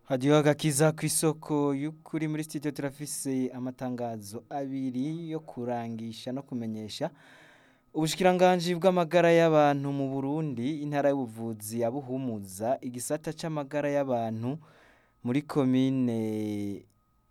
Hadiyo agakiza kw'isoko y'ukuri muri studio turafise amatangazo abiri yo kurangisha no kumenyesha ubushikiranganji bw'amagara y'abantu mu Burundi intara y'ubuvuzi ya Buhumuza igisata c'amagara y'abantu muri komine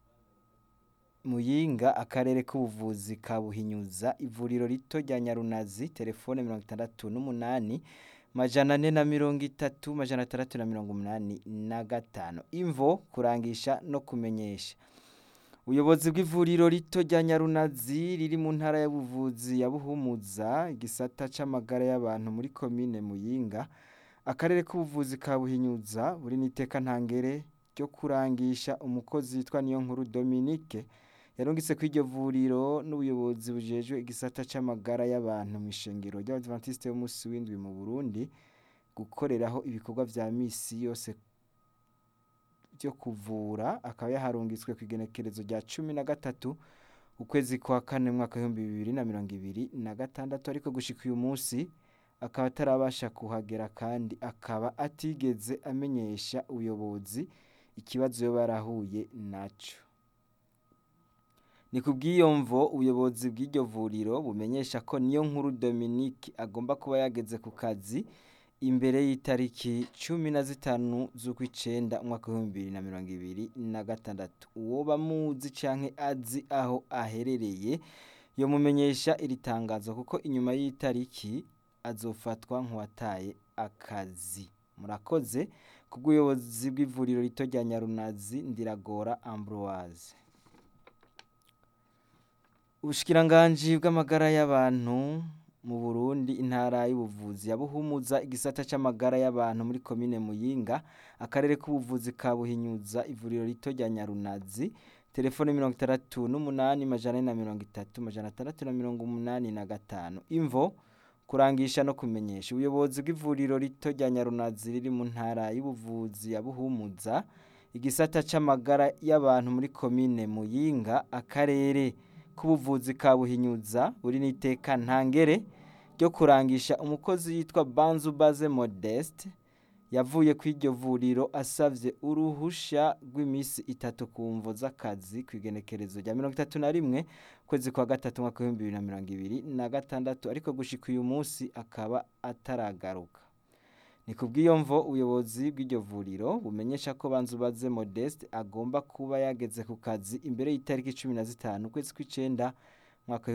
Muyinga akarere k'ubuvuzi ka Buhinyuza ivuriro rito rya Nyarunazi telefone 68 majana ane na mirongo itatu majana atandatu na mirongo umunani na gatanu imvo kurangisha no kumenyesha ubuyobozi bw'ivuriro rito rya Nyarunazi riri mu ntara y'ubuvuzi ya Buhumuza igisata c'amagara y'abantu muri komine Muyinga akarere k'ubuvuzi ka Buhinyuza buri niteka ntangere ryo kurangisha umukozi yitwa Niyonkuru Dominique yarungitse kw'iryo vuriro n'ubuyobozi bujejwe igisata c'amagara y'abantu mw'ishengero ry'Abadventiste b'umunsi w'indwi mu Burundi gukoreraho ibikorwa vya misi yose byo kuvura akaba yaharungitswe kw'igenekerezo rya 13 ukwezi kwa kane mwaka 2026 ariko gushika uyu munsi akaba atarabasha kuhagera kandi akaba atigeze amenyesha ubuyobozi ikibazo yo barahuye naco. Ni kubw'iyo mvo ubuyobozi bw'iryo vuriro bumenyesha ko Niyonkuru Dominique agomba kuba yageze ku kazi imbere y'itariki 15 z'ukwicenda umwaka 2026 uwo bamuzi canke azi aho aherereye yo mumenyesha iri tangazo kuko inyuma y'itariki azofatwa nk'uwataye akazi. Murakoze kubw'ubuyobozi bw'ivuriro rito rya Nyarunazi Ndiragora Ambroise. Ubushikiranganji bw'amagara y'abantu mu Burundi intara y'ubuvuzi ya Buhumuza igisata c'amagara y'abantu muri komine Muyinga akarere k'ubuvuzi ka Buhinyuza ivuriro rito rya Nyarunazi telefone 68 majana ane na mirongo itatu majana atandatu na mirongo umunani na gatanu imvo kurangisha no kumenyesha ubuyobozi bw'ivuriro rito rya Nyarunazi riri mu ntara y'ubuvuzi ya Buhumuza igisata c'amagara y'abantu muri komine Muyinga akarere k'ubuvuzi ka Buhinyuza buri niteka ntangere ryo kurangisha umukozi yitwa Banzubaze Modeste yavuye kw'iryo vuriro asavye uruhusha rw'imisi 3 kumvo z'akazi kw'igenekerezo rya 31 kwezi kwa gatatu mwaka 2026 ariko gushika uyu munsi akaba ataragaruka. Ni kubw'iyo mvo ubuyobozi bw'iryo vuriro bumenyesha ko Banzubaze Modeste agomba kuba yageze ku kazi imbere y'itariki 15 kwezi kw'icenda mwaka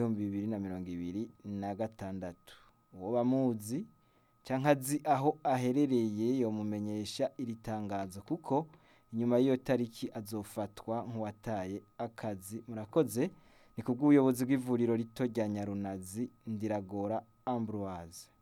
2026 uwo bamuzi canke azi aho aherereye yo mumenyesha iri tangazo kuko inyuma y'iyo tariki azofatwa nk'uwataye akazi. Murakoze ni kubw'ubuyobozi bw'ivuriro rito rya Nyarunazi Ndiragora Ambroise.